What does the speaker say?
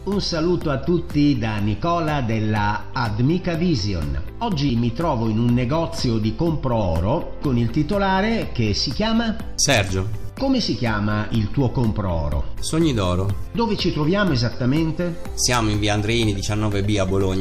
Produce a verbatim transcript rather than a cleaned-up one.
Un saluto a tutti da Nicola della Admica Vision. Oggi mi trovo in un negozio di compro oro con il titolare che si chiama Sergio. Come si chiama il tuo compro oro? Sogni d'oro. Dove ci troviamo esattamente? Siamo in via Andreini diciannove B a Bologna.